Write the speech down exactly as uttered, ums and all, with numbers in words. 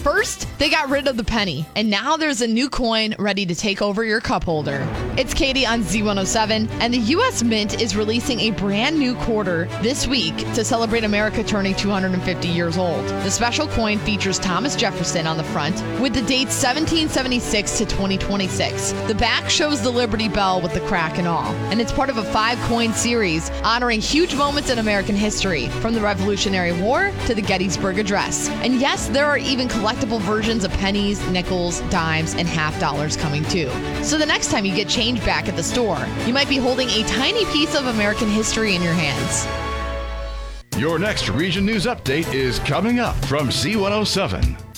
First, they got rid of the penny, and now there's a new coin ready to take over your cup holder. It's Katie on Z one oh seven, and the U S Mint is releasing a brand new quarter this week to celebrate America turning two hundred fifty years old. The special coin features Thomas Jefferson on the front with the dates seventeen seventy-six to twenty twenty-six. The back shows the Liberty Bell with the crack and all, and it's part of a five-coin series honoring huge moments in American history, from the Revolutionary War to the Gettysburg Address. And yes, there are even collectible versions of pennies, nickels, dimes, and half dollars coming too. So the next time you get change back at the store, you might be holding a tiny piece of American history in your hands. Your next Region News Update is coming up from Z one oh seven.